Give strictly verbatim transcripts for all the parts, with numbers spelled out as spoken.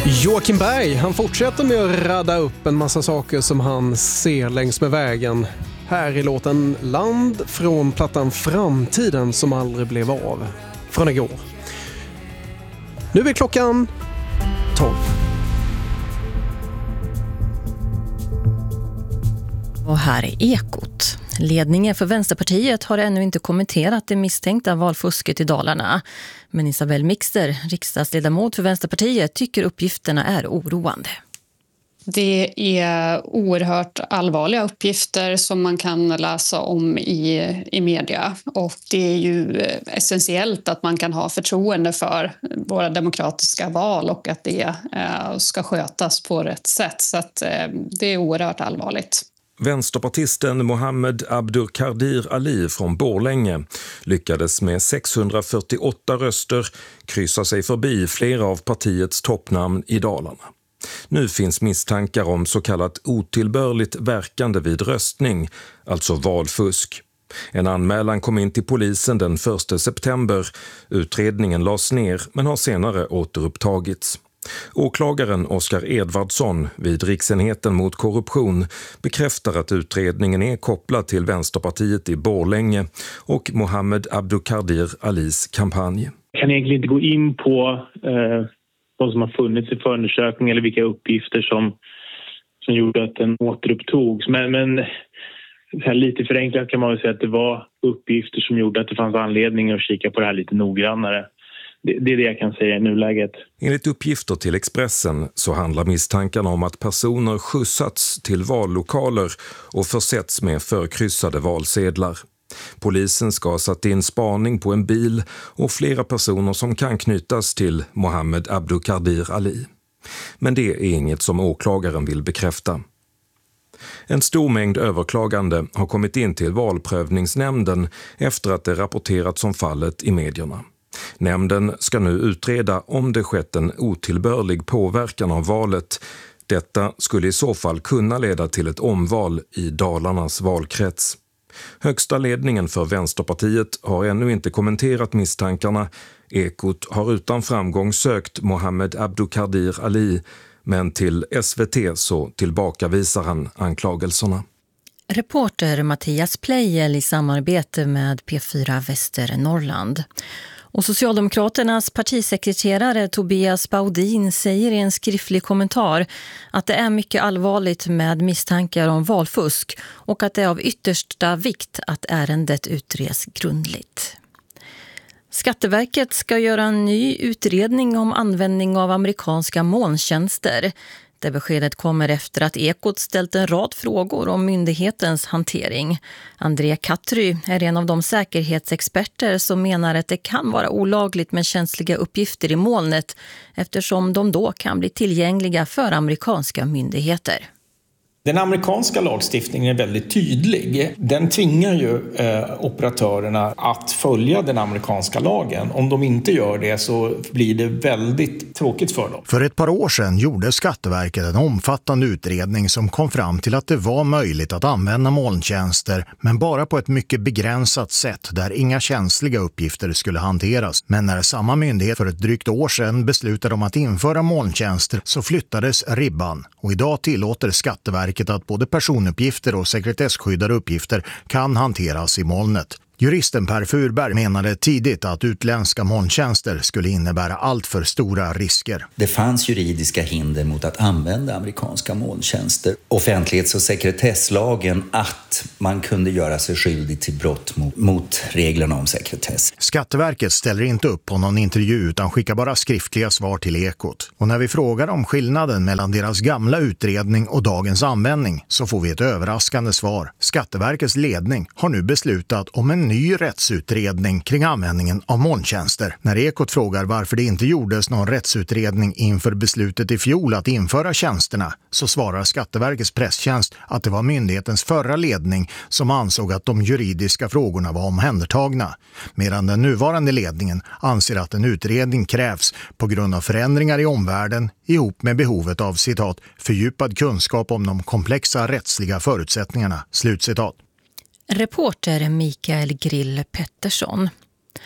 Joakim Berg, han fortsätter med att radda upp en massa saker som han ser längs med vägen. Här i låten Land från plattan Framtiden som aldrig blev av, från igår. Nu är klockan tolv. Och här är Ekot. Ledningen för Vänsterpartiet har ännu inte kommenterat det misstänkta valfusket i Dalarna. Men Isabel Mixter, riksdagsledamot för Vänsterpartiet, tycker uppgifterna är oroande. Det är oerhört allvarliga uppgifter som man kan läsa om i, i media. Och det är ju essentiellt att man kan ha förtroende för våra demokratiska val och att det eh, ska skötas på rätt sätt. Så att, eh, det är oerhört allvarligt. Vänsterpartisten Mohammed Abdulkadir Ali från Borlänge lyckades med sexhundrafyrtioåtta röster kryssa sig förbi flera av partiets toppnamn i Dalarna. Nu finns misstankar om så kallat otillbörligt verkande vid röstning, alltså valfusk. En anmälan kom in till polisen den första september. Utredningen lades ner men har senare återupptagits. Åklagaren Oskar Edvardsson vid Riksenheten mot korruption bekräftar att utredningen är kopplad till Vänsterpartiet i Borlänge och Mohammed Abdulkadir Alis kampanj. Jag kan egentligen inte gå in på eh, vad som har funnits i förundersökning eller vilka uppgifter som, som gjorde att den återupptogs. Men, men här lite förenklat kan man väl säga att det var uppgifter som gjorde att det fanns anledning att kika på det här lite noggrannare. Det är det jag kan säga i nuläget. Enligt uppgifter till Expressen så handlar misstankarna om att personer skjutsats till vallokaler och försetts med förkryssade valsedlar. Polisen ska ha satt in spaning på en bil och flera personer som kan knytas till Mohammed Abdulkadir Ali. Men det är inget som åklagaren vill bekräfta. En stor mängd överklagande har kommit in till valprövningsnämnden efter att det rapporterats om fallet i medierna. Nämnden ska nu utreda om det skett en otillbörlig påverkan av valet. Detta skulle i så fall kunna leda till ett omval i Dalarnas valkrets. Högsta ledningen för Vänsterpartiet har ännu inte kommenterat misstankarna. Ekot har utan framgång sökt Mohammed Abdulkadir Ali, men till S V T så tillbakavisar han anklagelserna. Reporter Mattias Pleijel i samarbete med P fyra Västernorrland. Och Socialdemokraternas partisekreterare Tobias Baudin säger i en skriftlig kommentar att det är mycket allvarligt med misstankar om valfusk och att det är av yttersta vikt att ärendet utreds grundligt. Skatteverket ska göra en ny utredning om användning av amerikanska molntjänster. Det beskedet kommer efter att Ekot ställt en rad frågor om myndighetens hantering. Andrea Katry är en av de säkerhetsexperter som menar att det kan vara olagligt med känsliga uppgifter i molnet eftersom de då kan bli tillgängliga för amerikanska myndigheter. Den amerikanska lagstiftningen är väldigt tydlig. Den tvingar ju eh, operatörerna att följa den amerikanska lagen. Om de inte gör det så blir det väldigt tråkigt för dem. För ett par år sedan gjorde Skatteverket en omfattande utredning som kom fram till att det var möjligt att använda molntjänster, men bara på ett mycket begränsat sätt där inga känsliga uppgifter skulle hanteras. Men när samma myndighet för ett drygt år sedan beslutade om att införa molntjänster så flyttades ribban. Och idag tillåter Skatteverket att både personuppgifter och sekretesskyddade uppgifter kan hanteras i molnet. Juristen Per Furberg menade tidigt att utländska molntjänster skulle innebära allt för stora risker. Det fanns juridiska hinder mot att använda amerikanska molntjänster. Offentlighets- och sekretesslagen att man kunde göra sig skyldig till brott mot, mot reglerna om sekretess. Skatteverket ställer inte upp på någon intervju utan skickar bara skriftliga svar till Ekot. Och när vi frågar om skillnaden mellan deras gamla utredning och dagens användning så får vi ett överraskande svar. Skatteverkets ledning har nu beslutat om en ny rättsutredning kring användningen av molntjänster. När Ekot frågar varför det inte gjordes någon rättsutredning inför beslutet i fjol att införa tjänsterna så svarar Skatteverkets presstjänst att det var myndighetens förra ledning som ansåg att de juridiska frågorna var omhändertagna. Medan den nuvarande ledningen anser att en utredning krävs på grund av förändringar i omvärlden ihop med behovet av citat fördjupad kunskap om de komplexa rättsliga förutsättningarna. Slutcitat. Reporter Mikael Grill Pettersson.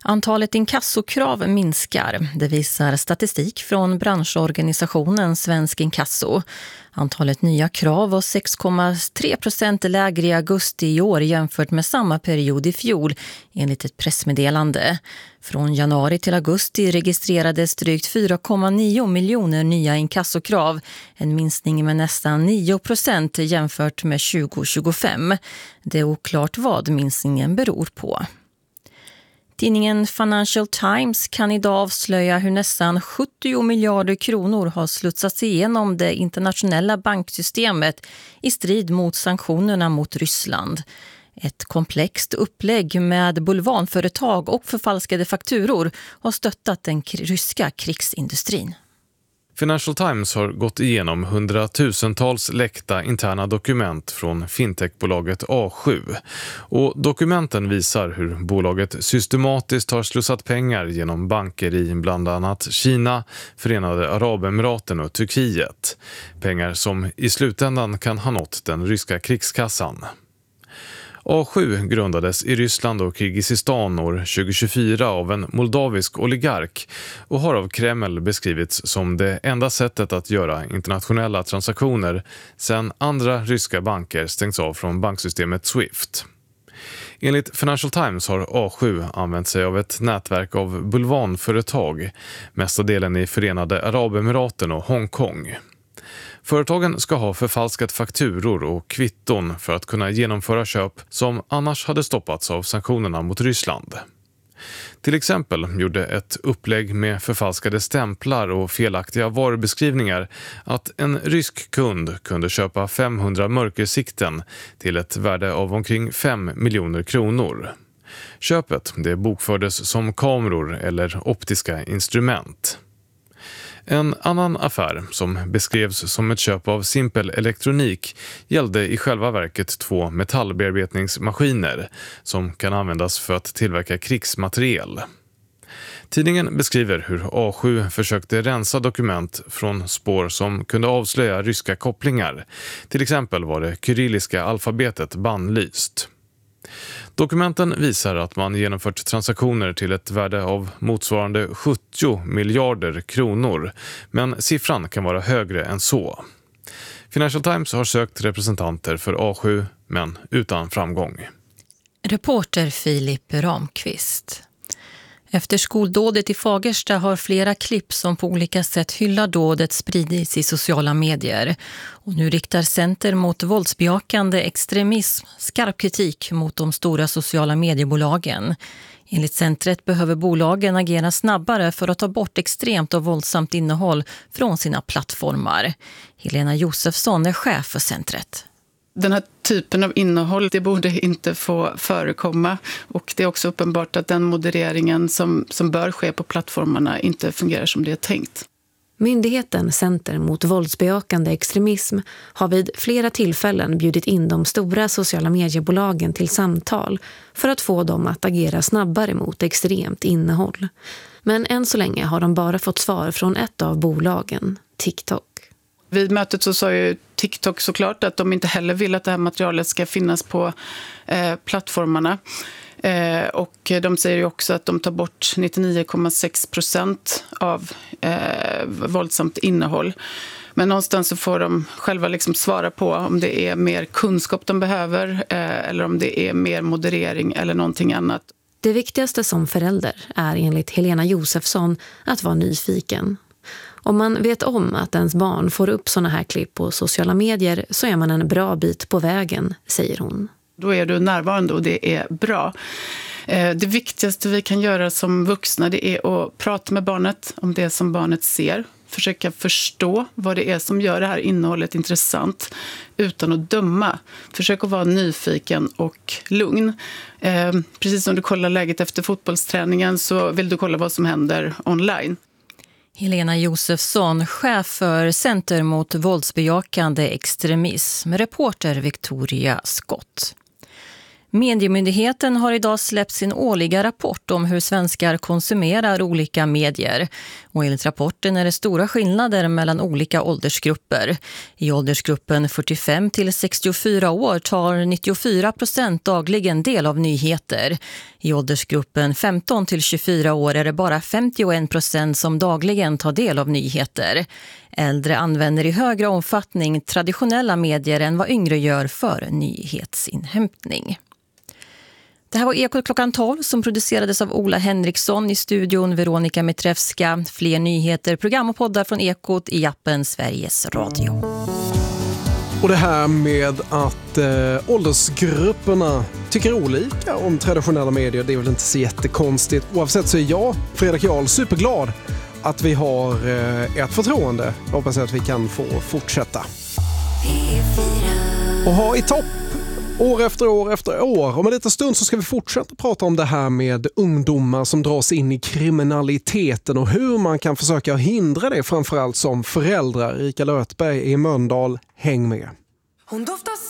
Antalet inkassokrav minskar. Det visar statistik från branschorganisationen Svensk Inkasso. Antalet nya krav var sex komma tre procent lägre i augusti i år jämfört med samma period i fjol, enligt ett pressmeddelande. Från januari till augusti registrerades drygt fyra komma nio miljoner nya inkassokrav, en minskning med nästan nio procent jämfört med tjugo tjugofem. Det är oklart vad minskningen beror på. Tidningen Financial Times kan idag avslöja hur nästan sjuttio miljarder kronor har slutsats igenom det internationella banksystemet i strid mot sanktionerna mot Ryssland. Ett komplext upplägg med bulvanföretag och förfalskade fakturor har stöttat den ryska krigsindustrin. Financial Times har gått igenom hundratusentals läckta interna dokument från fintechbolaget A sju. Och dokumenten visar hur bolaget systematiskt har slussat pengar genom banker i bland annat Kina, Förenade Arabemiraten och Turkiet. Pengar som i slutändan kan ha nått den ryska krigskassan. A sju grundades i Ryssland och Kirgizistan år tjugo tjugofyra av en moldavisk oligark och har av Kreml beskrivits som det enda sättet att göra internationella transaktioner sedan andra ryska banker stängts av från banksystemet Swift. Enligt Financial Times har A sju använt sig av ett nätverk av bulvanföretag, mestadelen i Förenade Arabemiraten och Hongkong. Företagen ska ha förfalskat fakturor och kvitton för att kunna genomföra köp som annars hade stoppats av sanktionerna mot Ryssland. Till exempel gjorde ett upplägg med förfalskade stämplar och felaktiga varubeskrivningar att en rysk kund kunde köpa femhundra mörkersikten till ett värde av omkring fem miljoner kronor. Köpet det bokfördes som kameror eller optiska instrument. En annan affär som beskrevs som ett köp av simpel elektronik gällde i själva verket två metallbearbetningsmaskiner som kan användas för att tillverka krigsmateriel. Tidningen beskriver hur A sju försökte rensa dokument från spår som kunde avslöja ryska kopplingar. Till exempel var det kyrilliska alfabetet bannlyst. Dokumenten visar att man genomfört transaktioner till ett värde av motsvarande sjuttio miljarder kronor, men siffran kan vara högre än så. Financial Times har sökt representanter för A sju, men utan framgång. Reporter Filip Ramqvist. Efter skoldådet i Fagersta har flera klipp som på olika sätt hyllar dådet spridits i sociala medier. Och nu riktar Center mot våldsbejakande extremism skarp kritik mot de stora sociala mediebolagen. Enligt centret behöver bolagen agera snabbare för att ta bort extremt och våldsamt innehåll från sina plattformar. Helena Josefsson är chef för centret. Den här typen av innehåll, det borde inte få förekomma, och det är också uppenbart att den modereringen som, som bör ske på plattformarna inte fungerar som det är tänkt. Myndigheten Center mot våldsbejakande extremism har vid flera tillfällen bjudit in de stora sociala mediebolagen till samtal för att få dem att agera snabbare mot extremt innehåll. Men än så länge har de bara fått svar från ett av bolagen, TikTok. Vid mötet så sa ju TikTok såklart att de inte heller vill att det här materialet ska finnas på eh, plattformarna. Eh, och de säger ju också att de tar bort nittionio komma sex procent av eh, våldsamt innehåll. Men någonstans så får de själva liksom svara på om det är mer kunskap de behöver eh, eller om det är mer moderering eller någonting annat. Det viktigaste som förälder är enligt Helena Josefsson att vara nyfiken. Om man vet om att ens barn får upp såna här klipp på sociala medier så är man en bra bit på vägen, säger hon. Då är du närvarande och det är bra. Det viktigaste vi kan göra som vuxna, det är att prata med barnet om det som barnet ser. Försöka förstå vad det är som gör det här innehållet intressant utan att döma. Försök att vara nyfiken och lugn. Precis som du kollar läget efter fotbollsträningen så vill du kolla vad som händer online. Helena Josefsson, chef för Center mot våldsbejakande extremism, reporter Victoria Skott. Mediemyndigheten har idag släppt sin årliga rapport om hur svenskar konsumerar olika medier. Och enligt rapporten är det stora skillnader mellan olika åldersgrupper. I åldersgruppen fyrtiofem till sextiofyra år tar nittiofyra procent dagligen del av nyheter. I åldersgruppen femton till tjugofyra år är det bara femtioen procent som dagligen tar del av nyheter. Äldre använder i högre omfattning traditionella medier än vad yngre gör för nyhetsinhämtning. Det här var Ekot klockan tolv som producerades av Ola Henriksson, i studion Veronika Mitrevska. Fler nyheter, program och poddar från Ekot i appen Sveriges Radio. Och det här med att eh, åldersgrupperna tycker olika om traditionella medier, det är väl inte så jättekonstigt. Oavsett så är jag, Fredrik Jarl, superglad att vi har eh, ett förtroende. Jag hoppas att vi kan få fortsätta. Och ha i topp år efter år efter år. Om en liten stund så ska vi fortsätta prata om det här med ungdomar som dras in i kriminaliteten och hur man kan försöka hindra det, framförallt som föräldrar. Erika Lötberg i Mölndal, häng med. Hon doftar